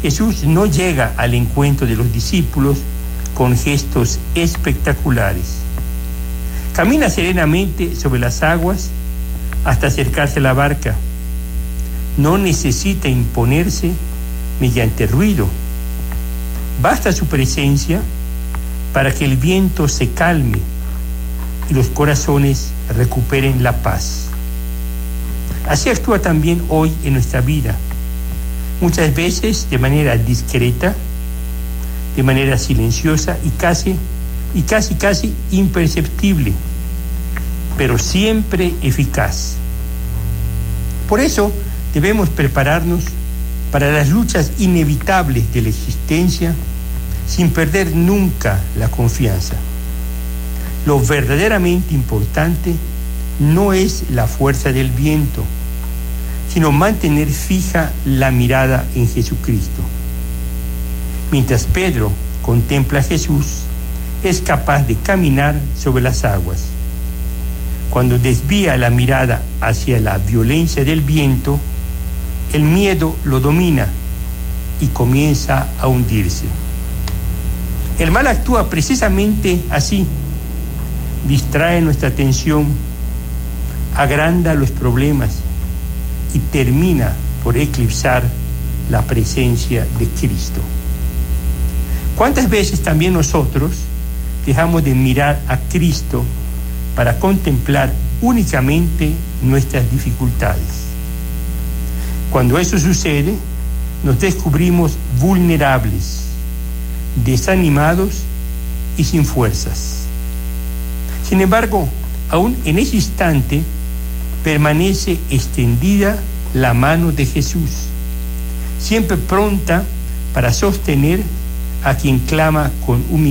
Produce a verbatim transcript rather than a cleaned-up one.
Jesús no llega al encuentro de los discípulos con gestos espectaculares. Camina serenamente sobre las aguas hasta acercarse a la barca. No necesita imponerse mediante ruido. Basta su presencia para que el viento se calme y los corazones recuperen la paz. Así actúa también hoy en nuestra vida, muchas veces de manera discreta, de manera silenciosa y casi, y casi, casi imperceptible, pero siempre eficaz. Por eso debemos prepararnos para las luchas inevitables de la existencia sin perder nunca la confianza. Lo verdaderamente importante no es la fuerza del viento, sino mantener fija la mirada en Jesucristo. Mientras Pedro contempla a Jesús, es capaz de caminar sobre las aguas. Cuando desvía la mirada hacia la violencia del viento, el miedo lo domina y comienza a hundirse. El mal actúa precisamente así. Distrae nuestra atención, agranda los problemas y termina por eclipsar la presencia de Cristo. ¿Cuántas veces también nosotros dejamos de mirar a Cristo para contemplar únicamente nuestras dificultades? Cuando eso sucede, nos descubrimos vulnerables, desanimados y sin fuerzas. Sin embargo, aún en ese instante permanece extendida la mano de Jesús, siempre pronta para sostener a quien clama con humildad.